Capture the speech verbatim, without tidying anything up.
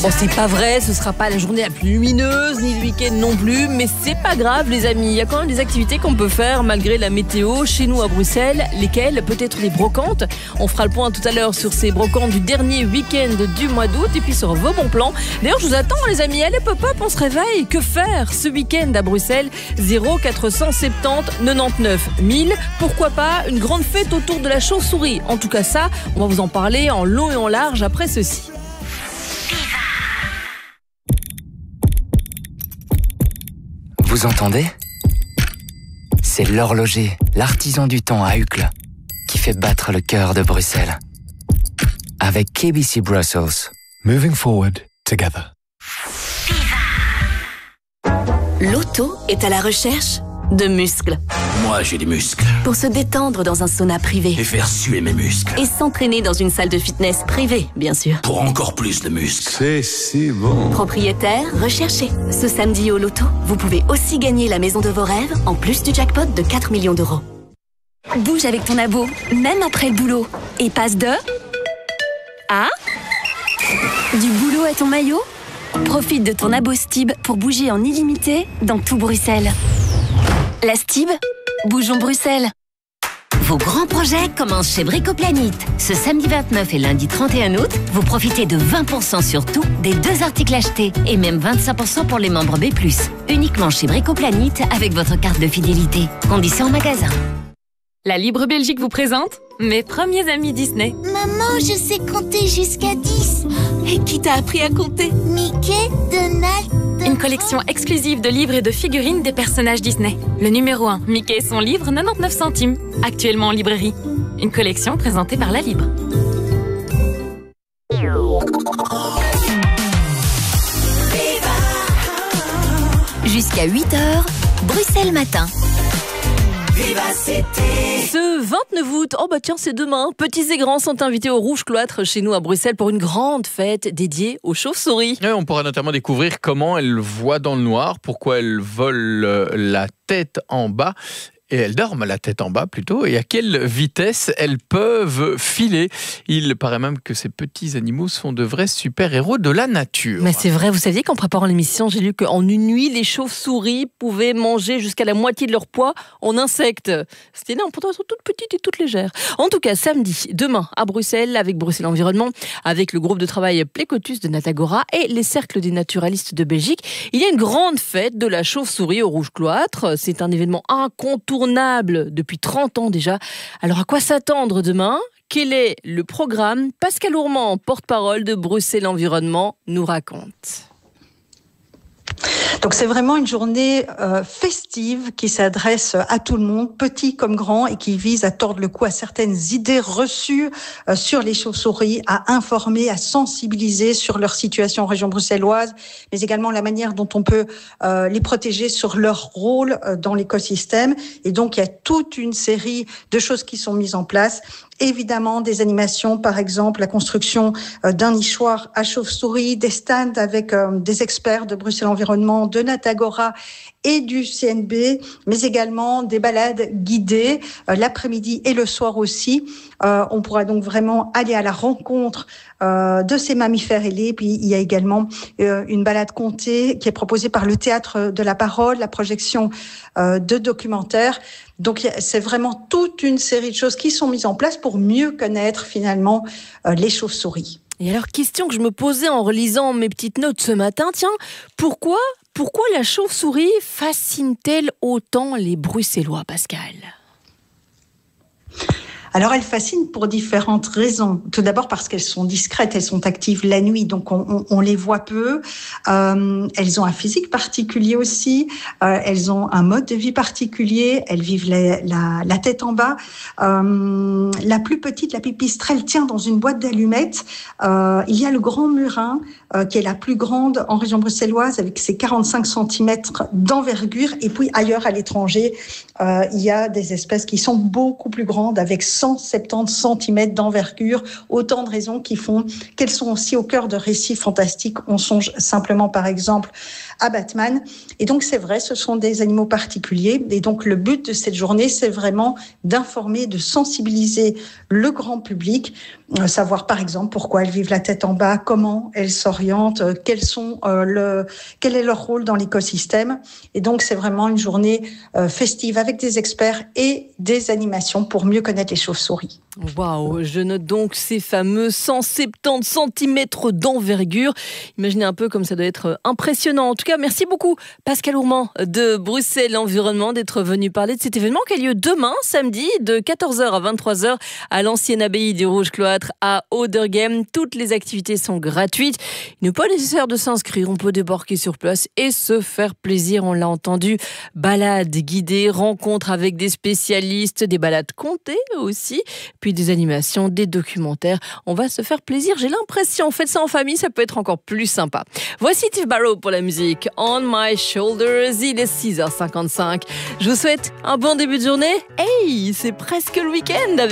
Bon, c'est pas vrai, ce sera pas la journée la plus lumineuse, ni le week-end non plus, mais c'est pas grave les amis, il y a quand même des activités qu'on peut faire malgré la météo chez nous à Bruxelles, lesquelles peut-être les brocantes. On fera le point tout à l'heure sur ces brocantes du dernier week-end du mois d'août et puis sur vos bons plans. D'ailleurs, je vous attends les amis, allez pop-up, on se réveille. Que faire ce week-end à Bruxelles? Zéro quatre cent soixante-dix quatre-vingt-dix-neuf mille. Pourquoi pas une grande fête autour de la chauve-souris? En tout cas ça, on va vous en parler en long et en large après ceci. Vous entendez? C'est l'horloger, l'artisan du temps à Uccle, qui fait battre le cœur de Bruxelles. Avec K B C Brussels. Moving forward together. L'auto est à la recherche de muscles. Moi, j'ai des muscles. Pour se détendre dans un sauna privé. Et faire suer mes muscles. Et s'entraîner dans une salle de fitness privée, bien sûr. Pour encore plus de muscles. C'est si bon. Propriétaire recherché. Ce samedi au loto, vous pouvez aussi gagner la maison de vos rêves, en plus du jackpot de quatre millions d'euros. Bouge avec ton abo, même après le boulot. Et passe de... à... du boulot à ton maillot. Profite de ton abo Stib pour bouger en illimité dans tout Bruxelles. La Stib, bougeons Bruxelles. Vos grands projets commencent chez Bricoplanite. Ce samedi vingt-neuf et lundi trente et un août, vous profitez de vingt pour cent sur tout des deux articles achetés et même vingt-cinq pour cent pour les membres B plus. Uniquement chez Bricoplanite avec votre carte de fidélité. Conditions en magasin. La Libre Belgique vous présente mes premiers amis Disney. Maman, je sais compter jusqu'à dix. Et qui t'a appris à compter? Mickey, Donald... Une collection exclusive de livres et de figurines des personnages Disney. Le numéro un, Mickey et son livre, quatre-vingt-dix-neuf centimes. Actuellement en librairie. Une collection présentée par La Libre. Jusqu'à huit heures, Bruxelles Matin. Ce vingt-neuf août, oh bah tiens c'est demain, petits et grands sont invités au Rouge Cloître chez nous à Bruxelles pour une grande fête dédiée aux chauves-souris. Et on pourra notamment découvrir comment elles voient dans le noir, pourquoi elles volent la tête en bas. Et elles dorment la tête en bas plutôt, et à quelle vitesse elles peuvent filer. Il paraît même que ces petits animaux sont de vrais super-héros de la nature. Mais c'est vrai, vous saviez qu'en préparant l'émission, j'ai lu qu'en une nuit, les chauves-souris pouvaient manger jusqu'à la moitié de leur poids en insectes. C'était énorme, pourtant elles sont toutes petites et toutes légères. En tout cas, samedi, demain, à Bruxelles, avec Bruxelles Environnement, avec le groupe de travail Plécotus de Natagora et les cercles des naturalistes de Belgique, il y a une grande fête de la chauve-souris au Rouge Cloître. C'est un événement incontournable depuis trente ans déjà. Alors à quoi s'attendre demain? Quel est le programme? Pascal Ourmand, porte-parole de Bruxelles Environnement, nous raconte. Donc c'est vraiment une journée euh, festive qui s'adresse à tout le monde, petit comme grand, et qui vise à tordre le cou à certaines idées reçues euh, sur les chauves-souris, à informer, à sensibiliser sur leur situation en région bruxelloise, mais également la manière dont on peut euh, les protéger sur leur rôle euh, dans l'écosystème. Et donc il y a toute une série de choses qui sont mises en place. Évidemment, des animations, par exemple, la construction euh, d'un nichoir à chauve-souris, des stands avec euh, des experts de Bruxelles Environnement, de Natagora et du C N B, mais également des balades guidées euh, l'après-midi et le soir aussi. Euh, on pourra donc vraiment aller à la rencontre euh, de ces mammifères ailés. Puis il y a également euh, une balade contée qui est proposée par le Théâtre de la Parole, la projection euh, de documentaires. Donc c'est vraiment toute une série de choses qui sont mises en place pour mieux connaître finalement euh, les chauves-souris. Et alors, question que je me posais en relisant mes petites notes ce matin, tiens, pourquoi, pourquoi la chauve-souris fascine-t-elle autant les Bruxellois, Pascal ? Alors, elles fascinent pour différentes raisons. Tout d'abord parce qu'elles sont discrètes, elles sont actives la nuit, donc on, on, on les voit peu. Euh, elles ont un physique particulier aussi, euh, elles ont un mode de vie particulier, elles vivent la, la, la tête en bas. Euh, la plus petite, la pipistrelle, tient dans une boîte d'allumettes. Euh, il y a le grand murin, euh, qui est la plus grande en région bruxelloise, avec ses quarante-cinq centimètres d'envergure. Et puis ailleurs, à l'étranger, euh, il y a des espèces qui sont beaucoup plus grandes, avec cent cent soixante-dix centimètres d'envergure. Autant de raisons qui font qu'elles sont aussi au cœur de récits fantastiques. On songe simplement, par exemple, à Batman. Et donc, c'est vrai, ce sont des animaux particuliers. Et donc, le but de cette journée, c'est vraiment d'informer, de sensibiliser le grand public, euh, savoir, par exemple, pourquoi elles vivent la tête en bas, comment elles s'orientent, euh, quels sont, euh, le, quel est leur rôle dans l'écosystème. Et donc, c'est vraiment une journée euh, festive avec des experts et des animations pour mieux connaître les chauves-souris. Waouh, je note donc ces fameux cent soixante-dix centimètres d'envergure. Imaginez un peu comme ça doit être impressionnant. En tout cas, merci beaucoup Pascal Ourmand de Bruxelles Environnement d'être venu parler de cet événement qui a lieu demain, samedi, de quatorze heures à vingt-trois heures à l'ancienne abbaye du Rouge-Cloître à Auderghem. Toutes les activités sont gratuites. Il n'est pas nécessaire de s'inscrire, on peut débarquer sur place et se faire plaisir. On l'a entendu, balades guidées, rencontres avec des spécialistes, des balades comptées aussi, puis des animations, des documentaires. On va se faire plaisir, j'ai l'impression. Faites ça en famille, ça peut être encore plus sympa. Voici Steve Barrow pour la musique On My Shoulders. Il est six heures cinquante-cinq. Je vous souhaite un bon début de journée. Hey, c'est presque le week-end avec